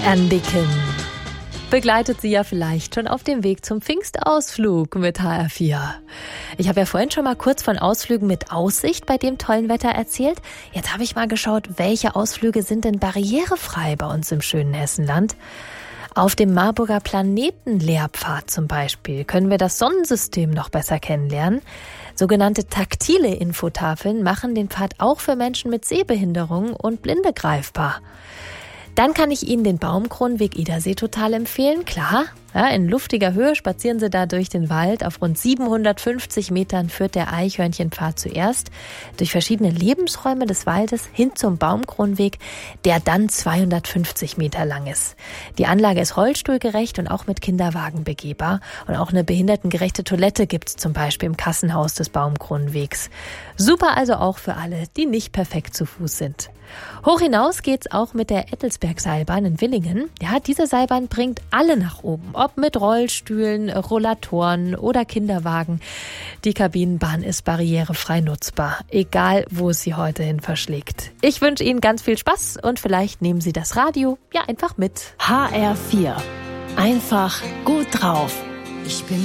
Andiken begleitet Sie ja vielleicht schon auf dem Weg zum Pfingstausflug mit HR4. Ich habe ja vorhin schon mal kurz von Ausflügen mit Aussicht bei dem tollen Wetter erzählt. Jetzt habe ich mal geschaut, welche Ausflüge sind denn barrierefrei bei uns im schönen Hessenland. Auf dem Marburger Planetenlehrpfad zum Beispiel können wir das Sonnensystem noch besser kennenlernen. Sogenannte taktile Infotafeln machen den Pfad auch für Menschen mit Sehbehinderung und Blinde greifbar. Dann kann ich Ihnen den Baumkronenweg Edersee total empfehlen, klar. Ja, in luftiger Höhe spazieren Sie da durch den Wald. Auf rund 750 Metern führt der Eichhörnchenpfad zuerst durch verschiedene Lebensräume des Waldes hin zum Baumkronenweg, der dann 250 Meter lang ist. Die Anlage ist rollstuhlgerecht und auch mit Kinderwagen begehbar. Und auch eine behindertengerechte Toilette gibt es zum Beispiel im Kassenhaus des Baumkronenwegs. Super also auch für alle, die nicht perfekt zu Fuß sind. Hoch hinaus geht's auch mit der Ettelsberg-Seilbahn in Willingen. Ja, diese Seilbahn bringt alle nach oben, ob mit Rollstühlen, Rollatoren oder Kinderwagen. Die Kabinenbahn ist barrierefrei nutzbar, egal wo es Sie heute hin verschlägt. Ich wünsche Ihnen ganz viel Spaß und vielleicht nehmen Sie das Radio ja einfach mit. HR4. Einfach gut drauf. Ich bin